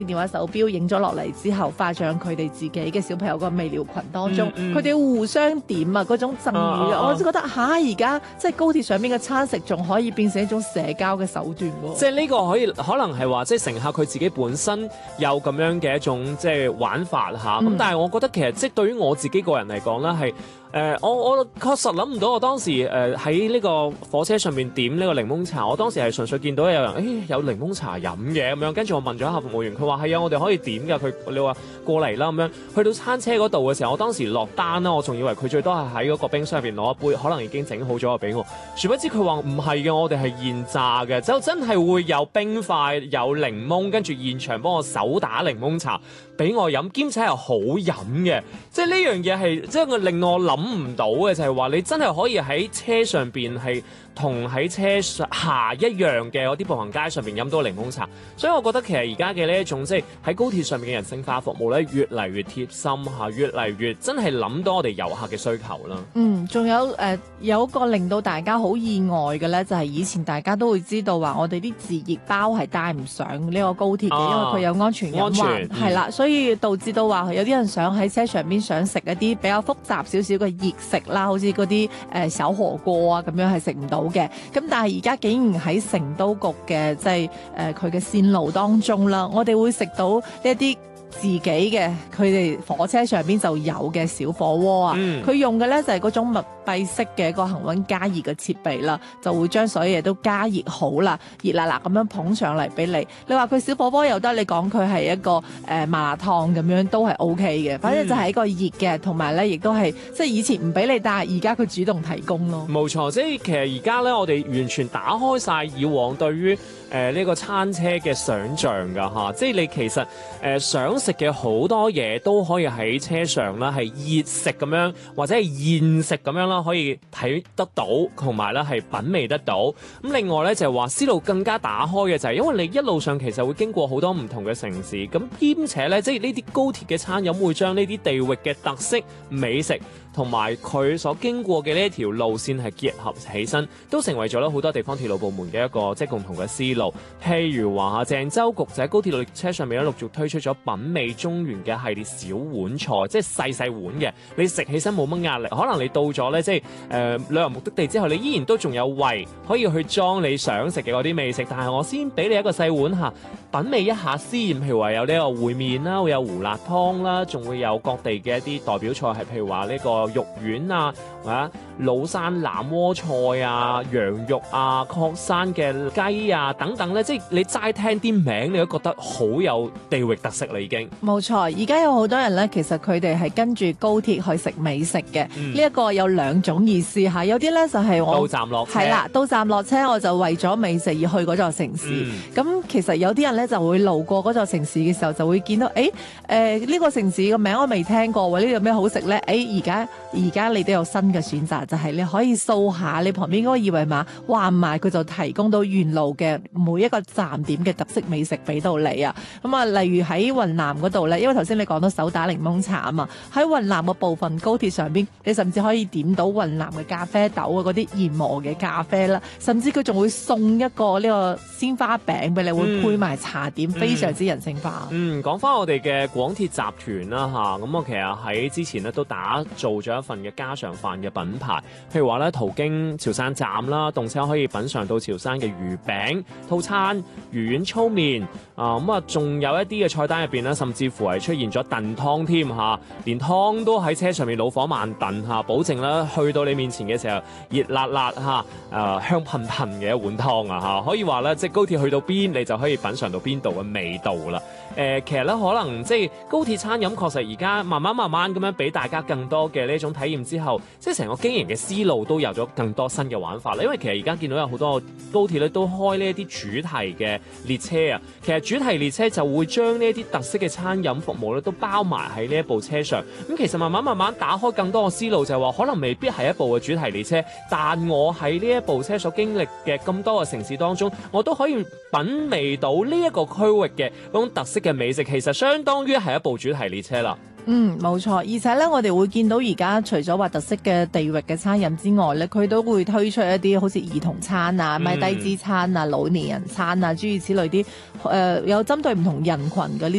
電話手錶影咗落嚟之後，發上佢哋自己嘅小朋友個未聊群當中，佢哋互相點啊嗰種贈語，我就覺得而家即係高鐵上面嘅餐食仲可以變成一種社交嘅手段喎。 即係呢個可能係話，即係乘客佢自己本身有咁樣嘅一種即係玩法嚇。咁但係我覺得其實即係對於我自己個人嚟講咧係。我確實諗唔到，我當時喺呢個火車上面點呢個檸檬茶，我當時係純粹見到有人有檸檬茶飲嘅咁樣，跟住我問咗下服務員，佢話係啊，我哋可以點㗎，你話過嚟啦咁樣。去到餐車嗰度嘅時候，我當時落單啦，我仲以為佢最多係喺嗰個冰箱入邊攞一杯，可能已經整好咗個俾我。殊不知佢話唔係嘅，我哋係現榨嘅，就真係會有冰塊、有檸檬，跟住現場幫我手打檸檬茶俾我飲，兼且係好飲嘅。即係呢樣嘢係即係令我諗唔到嘅，就係話你真係可以喺車上邊係同喺車下一樣嘅嗰啲步行街上邊飲到檸檬茶，所以我覺得其實而家嘅呢一種即係喺高鐵上面嘅人性化服務咧，越嚟越貼心嚇，越嚟越真係諗到我哋遊客嘅需求啦。 仲有有一個令到大家好意外嘅咧，就係以前大家都會知道話我哋啲自熱包係帶唔上呢個高鐵嘅，因為佢有安全隱患，係啦，所以導致到話有啲人想喺車上邊想食一啲比較複雜少少嘅熱食啦，好似嗰啲小火鍋啊咁樣係食唔到嘅。咁但係而家竟然喺成都局嘅即係佢嘅線路當中啦，我哋會食到呢一啲自己嘅佢哋火車上邊就有嘅小火鍋啊，佢用嘅咧就係嗰種密閉式嘅一個恒溫加熱嘅設備啦，就會將所有嘢都加熱好啦，熱辣辣咁樣捧上嚟俾你。你話佢小火鍋又得，你講佢係一個麻辣燙咁樣都係 OK 嘅，反正就係一個熱嘅，同埋咧亦都係即係以前唔俾你，但係而家佢主動提供咯。 冇錯，即係其實而家咧，我哋完全打開晒以往對於呢個餐車嘅想像㗎嚇，即係你其實想食嘅好多嘢都可以喺車上啦，係熱食咁樣或者係現食咁樣啦，可以睇得到，同埋咧係品味得到。咁另外咧就係話思路更加打開嘅就係因為你一路上其實會經過好多唔同嘅城市，咁兼且咧即係呢啲高鐵嘅餐飲會將呢啲地域嘅特色美食同埋佢所經過嘅呢一條路線係結合起身，都成為咗咧好多地方鐵路部門嘅一個即係共同嘅思路。譬如話鄭州局就喺高鐵列車上面咧陸續推出咗品味中原嘅系列小碗菜，即係細細碗嘅，你食起身冇乜壓力。可能你到咗咧即係旅遊目的地之後，你依然都仲有胃可以去裝你想食嘅嗰啲美食，但係我先俾你一個細碗嚇，品味一下先。譬如話有呢個燴麵啦，會有胡辣湯啦，仲會有各地嘅一啲代表菜，係譬如話呢個肉丸啊，或者老山腩鍋菜啊、羊肉啊、確山嘅雞啊等等咧，即係你齋聽啲名，你都覺得好有地域特色啦已經。 冇錯，而家有好多人咧，其實佢哋係跟住高鐵去食美食嘅。呢一個有兩種意思嚇，有啲咧就係我到站落車， 係啦，到站落車我就為咗美食而去嗰座城市。咁其實有啲人咧就會路過嗰座城市嘅時候，就會見到呢個城市個名我未聽過喎，呢度有咩好食咧？而家你都有新嘅選擇，就係你可以掃下你旁邊嗰個二維碼，話唔埋佢就提供到沿路嘅每一個站點嘅特色美食俾到你啊！咁啊，例如喺雲南嗰度咧，因為頭先你講到手打檸檬茶啊嘛，喺雲南嘅部分高鐵上邊，你甚至可以點到雲南嘅咖啡豆啊，嗰啲研磨嘅咖啡啦，甚至佢仲會送一個呢個鮮花餅俾你，會配埋茶點，非常之人性化。 講翻我哋嘅廣鐵集團啦嚇，咁我其實喺之前咧都打造咗一份嘅家常飯嘅品牌，譬如話咧途經潮汕站啦，動車可以品嚐到潮汕嘅魚餅套餐、魚丸粗麵咁啊，仲有一啲嘅菜單入邊咧，甚至乎係出現咗燉湯添嚇，連湯都喺車上面老火慢燉嚇，保證咧去到你面前嘅時候熱辣辣嚇，香噴噴嘅一碗湯啊嚇，可以話咧即係高鐵去到邊你就可以品嚐到邊度嘅味道啦。其實咧可能即係高鐵餐飲確實而家慢慢咁樣俾大家更多嘅呢種體驗之後，即係成個經營嘅思路都有咗更多新嘅玩法啦。因為其實而家見到有好多高鐵咧都開呢一啲主題嘅列車啊，其實主題列車就會將呢一啲特色嘅餐飲服務咧都包埋喺呢一部車上。咁其實慢慢打開更多嘅思路，就係話可能未必係一部嘅主題列車，但我喺呢一部車所經歷嘅咁多個城市當中，我都可以品味到呢一個區域嘅嗰種特色嘅美食，其實相當於係一部主題列車啦。 冇錯，而且咧，我哋會見到而家除咗話特色嘅地域嘅餐飲之外咧，佢都會推出一啲好似兒童餐啊、低脂餐啊、老年人餐啊，諸如此類啲有針對唔同人群嘅呢